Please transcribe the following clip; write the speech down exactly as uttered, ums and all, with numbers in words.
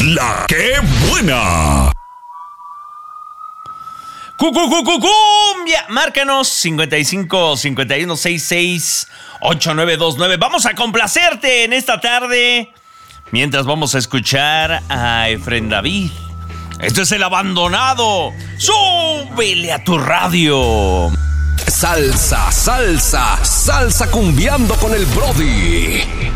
La que buena. Cumbia, márcanos cincuenta y cinco, cincuenta y uno, sesenta y seis, ochenta y nueve veintinueve. Vamos a complacerte en esta tarde. Mientras vamos a escuchar a Efren David. Esto es El Abandonado. Súbele a tu radio. Salsa, salsa, salsa cumbiando con el Brody.